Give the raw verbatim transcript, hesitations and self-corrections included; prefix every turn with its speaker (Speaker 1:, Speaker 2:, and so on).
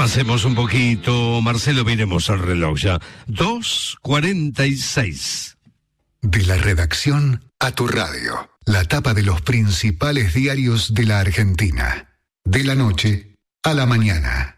Speaker 1: Avancemos un poquito, Marcelo, miremos el reloj ya. dos cuarenta y seis.
Speaker 2: De la redacción a tu radio. La tapa de los principales diarios de la Argentina. De la noche a la mañana.